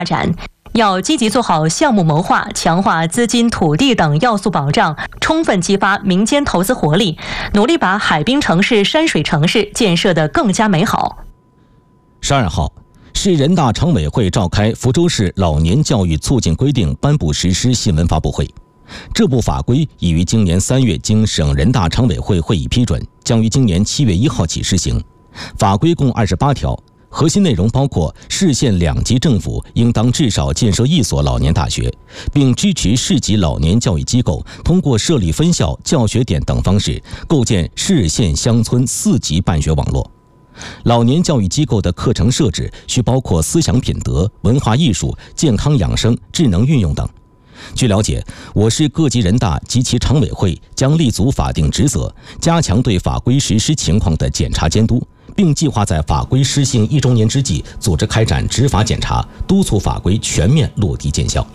发展。要积极做好项目谋划，强化资金、土地等要素保障，充分激发民间投资活力，努力把海滨城市、山水城市建设得更加美好。 12号，市人大常委会召开福州市老年教育促进规定颁布实施新闻发布会。这部法规已于今年3月经省人大常委会会议批准，将于今年7月1号起施行。法规共28条。核心内容包括市县2级政府应当至少建设1所老年大学，并支持市级老年教育机构通过设立分校、教学点等方式构建市县乡村4级办学网络。老年教育机构的课程设置需包括思想品德、文化艺术、健康养生、智能运用等。据了解，我市各级人大及其常委会将立足法定职责，加强对法规实施情况的检查监督，并计划在法规施行1周年之际组织开展执法检查，督促法规全面落地见效。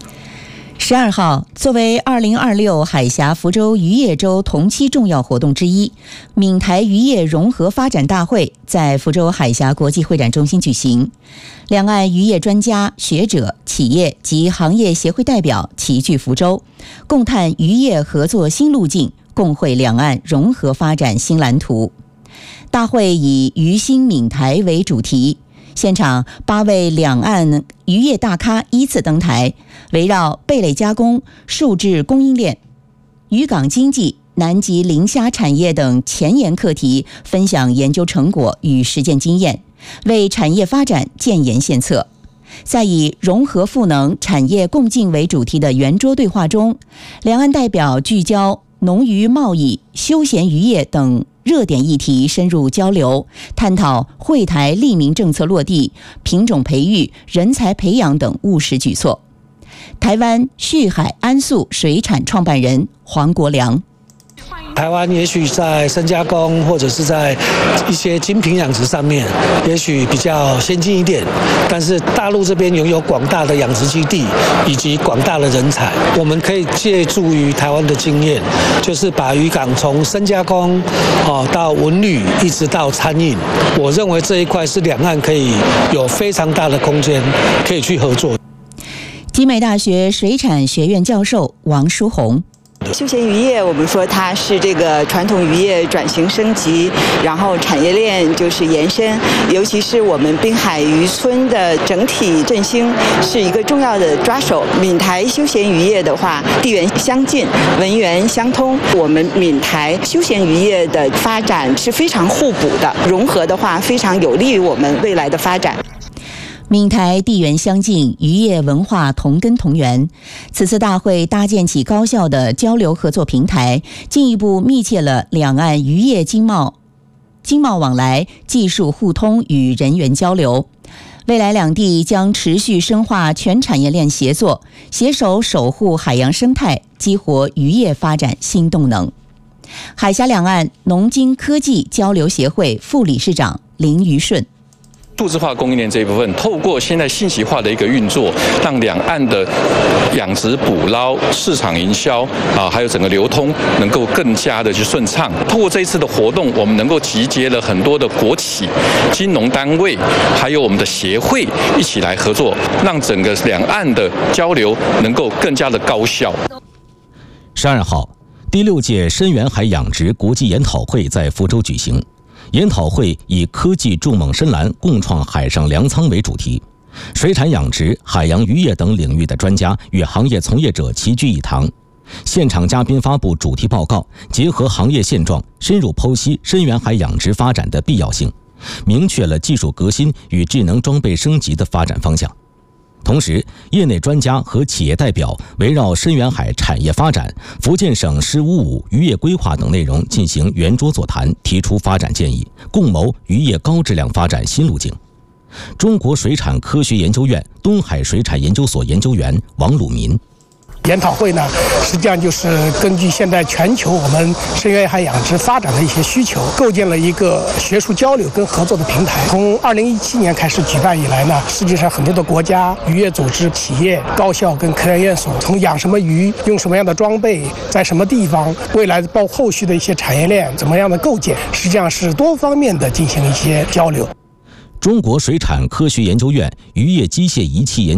12号，作为2026海峡福州渔业周同期重要活动之一，闽台渔业融合发展大会在福州海峡国际会展中心举行。两岸渔业专家、学者、企业及行业协会代表齐聚福州，共探渔业合作新路径，共绘两岸融合发展新蓝图。大会以渔兴闽台为主题，现场8位两岸渔业大咖依次登台，围绕贝类加工、数字供应链、渔港经济、南极磷虾产业等前沿课题，分享研究成果与实践经验，为产业发展建言献策。在以融合赋能、产业共进为主题的圆桌对话中，两岸代表聚焦农渔贸易、休闲渔业等热点议题深入交流，探讨惠台利民政策落地、品种培育、人才培养等务实举措。台湾旭海安素水产创办人黄国良， 台湾也许在深加工或者是在一些精品养殖上面，也许比较先进一点，但是大陆这边拥有广大的养殖基地以及广大的人才，我们可以借助于台湾的经验，就是把渔港从深加工到文旅一直到餐饮，我认为这一块是两岸可以有非常大的空间可以去合作。 集美大学水产学院教授王书红， 休闲渔业，我们说它是这个传统渔业转型升级，然后产业链就是延伸，尤其是我们滨海渔村的整体振兴是一个重要的抓手。闽台休闲渔业的话，地缘相近，文源相通，我们闽台休闲渔业的发展是非常互补的，融合的话非常有利于我们未来的发展。 闽台地缘相近，渔业文化同根同源。此次大会搭建起高效的交流合作平台，进一步密切了两岸渔业经贸往来、技术互通与人员交流。未来两地将持续深化全产业链协作，携手守护海洋生态，激活渔业发展新动能。海峡两岸农经科技交流协会副理事长林余顺， 数字化供应链这一部分，透过现在信息化的一个运作，让两岸的养殖、捕捞、市场营销还有整个流通能够更加的去顺畅。透过这一次的活动，我们能够集结了很多的国企、金融单位，还有我们的协会一起来合作，让整个两岸的交流能够更加的高效。 12号，第6届深远海养殖国际研讨会在福州举行。研讨会以科技筑梦深蓝，共创海上粮仓为主题，水产养殖、海洋渔业等领域的专家与行业从业者齐聚一堂。现场嘉宾发布主题报告，结合行业现状，深入剖析深远海养殖发展的必要性，明确了技术革新与智能装备升级的发展方向。同时，业内专家和企业代表围绕深远海产业发展、福建省“十五五”渔业规划等内容进行圆桌座谈，提出发展建议，共谋渔业高质量发展新路径。中国水产科学研究院东海水产研究所研究员王鲁民， 研讨会呢，实际上就是根据现在全球我们深远海养殖发展的一些需求，构建了一个学术交流跟合作的平台。从2017年开始举办以来呢，世界上很多的国家、渔业组织、企业、高校跟科研院所，从养什么鱼、用什么样的装备、在什么地方，未来包括后续的一些产业链怎么样的构建，实际上是多方面的进行一些交流。 中国水产科学研究院渔业机械仪器研究